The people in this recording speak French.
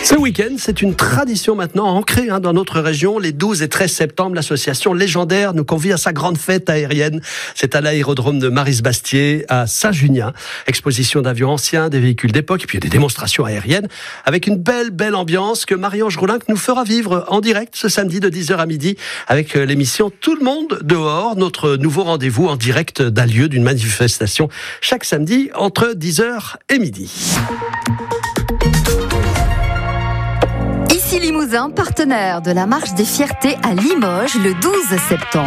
Ce week-end, c'est une tradition maintenant ancrée dans notre région. Les 12 et 13 septembre, l'association Légendaire nous convie à sa grande fête aérienne. C'est à l'aérodrome de Marisbastier, à Saint-Junien. Exposition d'avions anciens, des véhicules d'époque, et puis des démonstrations aériennes avec une belle ambiance que Marie-Ange Roulinck nous fera vivre en direct ce samedi de 10h à midi avec l'émission Tout le monde dehors, notre nouveau rendez-vous en direct d'un lieu, d'une manifestation, chaque samedi entre 10h et midi. Ici Limousin, partenaire de la Marche des Fiertés à Limoges le 12 septembre.